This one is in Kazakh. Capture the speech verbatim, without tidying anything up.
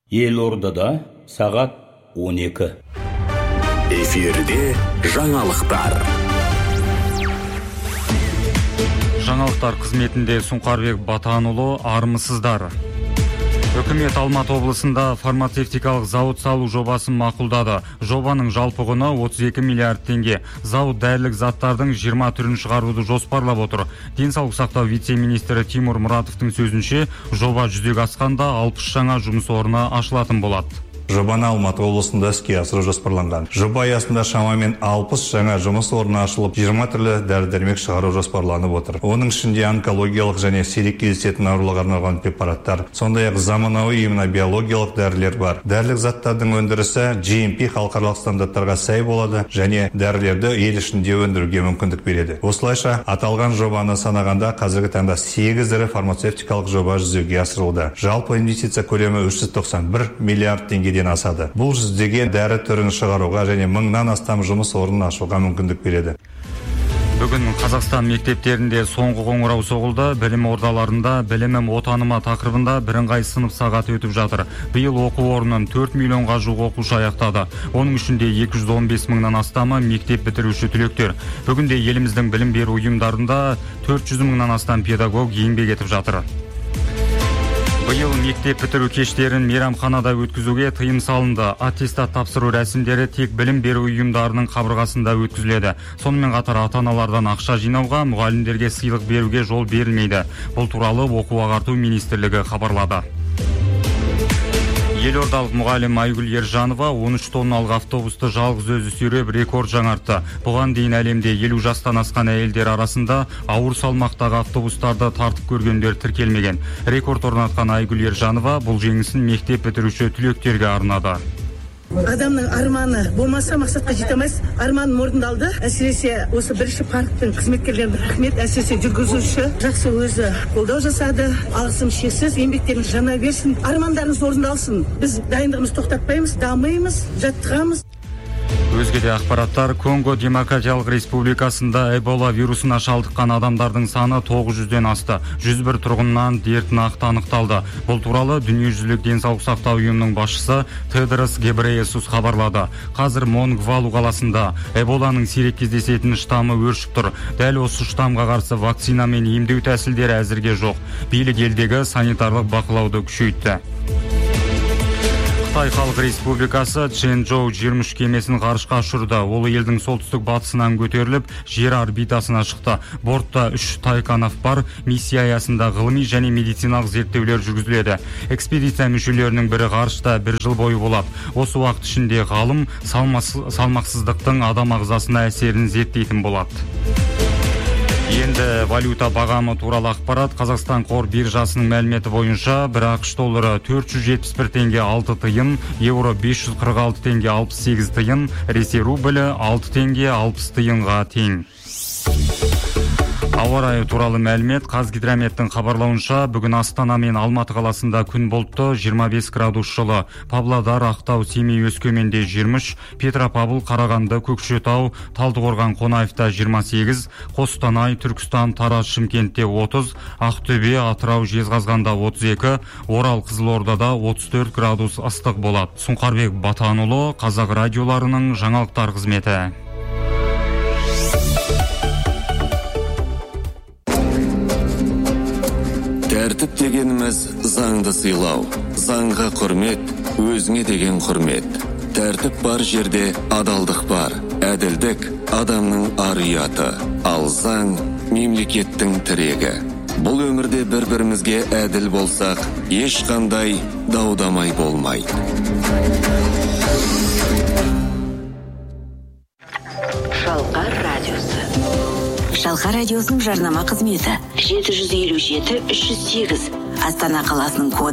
Елордада сағат он екі. Эфирде жаңалықтар. Жаңалықтар қызметінде Сұңқарбек Батанұлы, армысыздар. Үкімет Алматы облысында фармацевтикалық зауыт салу жобасын мақұлдады. Жобаның жалпы құны отыз екі миллиард теңге. Зауыт дәрілік заттардың жиырма түрін шығаруды жоспарлап отыр. Денсаулық сақтау вице-министрі Тимур Мұратовтың сөзінше, жоба жүзеге асқанда алпыс жаңа жұмыс орны ашылатын болады. Жобаны Алматы облысында іске асыру жоспарланған. Жоба аясында шамамен алпыс жаңа жұмыс орны ашылып, жиырма түрлі дәрі-дәрмек шығару жоспарланып отыр. Оның ішінде онкологиялық және сирек кездесетін ауруларға арналған препараттар, сондай-ақ заманауи иммунобиологиялық дәрілер бар. Дәрілік заттардың өндірісі джи эм пи халықаралық стандарттарға сай болады және дәрілерді ел ішінде өндіруге мүмкіндік береді. Осылайша, аталған жобаны санағанда қазіргі таңда сегіз ірі фармацевтикалық жоба жүзеге асырылуда. Жалпы инвестиция көлемі үш жүз тоқсан бір миллиард теңге асады. Бұл жүздеген дәрі түрін шығаруға және мыңнан астам жұмыс орнын ашуға мүмкіндік береді. Бүгін Қазақстан мектептерінде соңғы қоңырау соғылды. Білім ордаларында білімім отаныма тақырыбында бірыңғай сынып сағаты өтіп жатыр. Биыл оқу орнын төрт миллионға жуық оқушы аяқтады. Оның ішінде екі жүз он бес мыңнан астамы мектеп бітіруші түлектер. Бүгінде еліміздің білім беру ұйымдарында төрт жүз мыңнан астам педагог еңбек етіп жатыр. Биыл мектеп бітіру кештерін мейрамханада өткізуге тыйым салынды. Аттестат тапсыру рәсімдері тек білім беру ұйымдарының қабырғасында өткізіледі. Сонымен қатар ата-аналардан ақша жинауға, мұғалімдерге сыйлық беруге жол берілмейді. Бұл туралы оқу ағарту министрлігі хабарлады. Елордалық мұғалім Айгүл Ержанова он үш тонналық автобусты жалғыз өзі сүйреп рекорд жаңартты. Бұған дейін әлемде елу жастан асқан әйелдер арасында ауыр салмақтағы автобустарды тартып көргендер тіркелмеген. Рекорд орнатқан Айгүл Ержанова бұл жеңісін мектеп бітіруші түлектерге арнады. Адамның арманы болмаса мақсатқа жете алмайсыз. Арманым орындалды. Әсіресе осы бірінші парктың қызметкерлеріне рахмет. Әсіресе жүргізуші жақсы өзі қолдау жасады. Алғысым шексіз, еңбектеріңіз жана берсін. Армандарыңыз орындалсын. Біз дайындығымызды тоқтатпаймыз, дамимыз, жаттығамыз. Өзге де ақпараттар. Конго Демократиялық Республикасында Эбола вирусына шалдыққан адамдардың саны тоғыз жүзден асты. жүз бір тұрғыннан дерт нақты анықталды. Бұл туралы дүниежүзілік денсаулық сақтау ұйымының басшысы Тедрос Гебрейесус хабарлады. Қазір Монгвалу қаласында Эболаның сирек кездесетін штамы өршіп тұр. Дәл осы штамға қарсы вакцина мен емдеу тәсілдері әзірге жоқ. Билік елдегі санитарлық бақылауды күшейтті. Қытай Халық Республикасы Чжэнчжоу жиырма үш кемесін ғарышқа ұшырды. Ол елдің солтүстік батысынан көтеріліп, жер орбитасына шықты. Бортта үш тайканов бар. Миссия аясында ғылыми және медициналық зерттеулер жүргізіледі. Экспедиция мүшелерінің бірі ғарышта бір жыл бойы болады. Осы уақыт ішінде ғалым салмақсыздықтың адам ағзасына әсерін зерттейтін болады. Енді валюта бағамы туралы ақпарат. Қазақстан қор биржасының мәліметі бойынша бір ақш доллары төрт жүз жетпіс бір теңге алты тиын, евро бес жүз қырық алты теңге алпыс сегіз тиын, Ресей рублі алты теңге алпыс тиынға тең. Ауа райы туралы мәлімет. Қазгидрометтің хабарлауынша, бүгін Астана мен Алматы қаласында күн бұлтты, жиырма бес градус жылы. Павлодар, Ақтау, Семей, Өскеменде жиырма үш, Петропавл, Қарағанды, Көкшетау, Талдықорған, Қонаевта жиырма сегіз, Қостанай, Түркістан, Тараз, Шымкентте отыз, Ақтөбе, Атырау, Жезқазғанда отыз екі, Орал, Қызылордада отыз төрт градус ыстық болады. Сұңқарбек Батанұлы, Қазақ радиоларының жаңалықтар қызметі. Тәртіп дегеніміз заңды сыйлау, заңға құрмет, өзіңе деген құрмет. Тәртіп бар жерде адалдық бар, әділдік адамның ар ұяты, ал заң мемлекеттің тірегі. Бұл өмірде бір-бірімізге әділ болсақ, ешқандай даудамай болмайды. Шалқар радиосы. Шалқар радиосының жарнама қызметі жеті жүз елу жеті үш жүз сегіз. Астана қаласының коды